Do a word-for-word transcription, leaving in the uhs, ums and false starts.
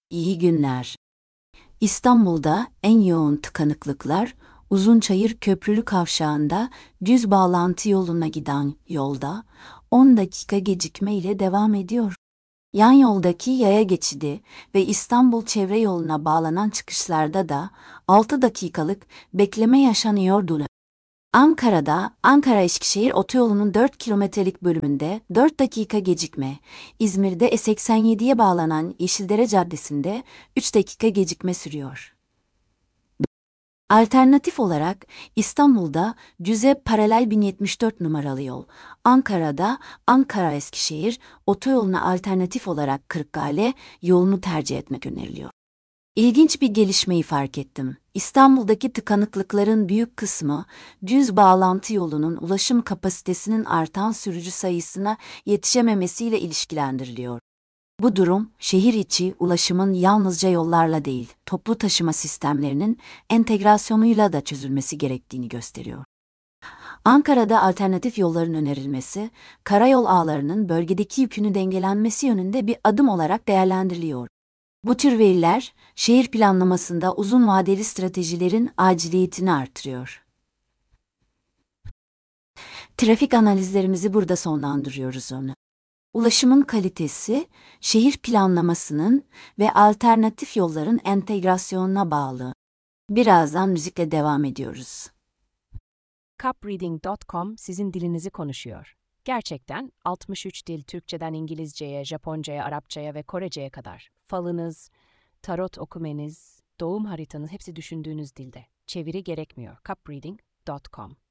İyi günler. İstanbul'da en yoğun tıkanıklıklar Uzunçayır Köprülü Kavşağı'nda düz bağlantı yoluna giden yolda on dakika gecikme ile devam ediyor. Yan yoldaki yaya geçidi ve İstanbul Çevre Yolu'na bağlanan çıkışlarda da altı dakikalık bekleme yaşanıyordu. Ankara'da Ankara-Eskişehir otoyolunun dört kilometrelik bölümünde dört dakika gecikme, İzmir'de E seksen yediye bağlanan Yeşildere Caddesi'nde üç dakika gecikme sürüyor. Alternatif olarak İstanbul'da düze paralel bin yetmiş dört numaralı yol, Ankara'da Ankara-Eskişehir otoyoluna alternatif olarak Kırıkkale yolunu tercih etmek öneriliyor. İlginç bir gelişmeyi fark ettim. İstanbul'daki tıkanıklıkların büyük kısmı düz bağlantı yolunun ulaşım kapasitesinin artan sürücü sayısına yetişememesiyle ilişkilendiriliyor. Bu durum, şehir içi ulaşımın yalnızca yollarla değil, toplu taşıma sistemlerinin entegrasyonuyla da çözülmesi gerektiğini gösteriyor. Ankara'da alternatif yolların önerilmesi, karayol ağlarının bölgedeki yükünü dengelenmesi yönünde bir adım olarak değerlendiriliyor. Bu tür veriler, şehir planlamasında uzun vadeli stratejilerin aciliyetini artırıyor. Trafik analizlerimizi burada sonlandırıyoruz onu. Ulaşımın kalitesi, şehir planlamasının ve alternatif yolların entegrasyonuna bağlı. Birazdan müzikle devam ediyoruz. Cupreading nokta com sizin dilinizi konuşuyor. Gerçekten altmış üç dil, Türkçeden İngilizceye, Japoncaya, Arapçaya ve Korece'ye kadar. Falınız, tarot okumeniz, doğum haritanız hepsi düşündüğünüz dilde. Çeviri gerekmiyor. Cupreading nokta com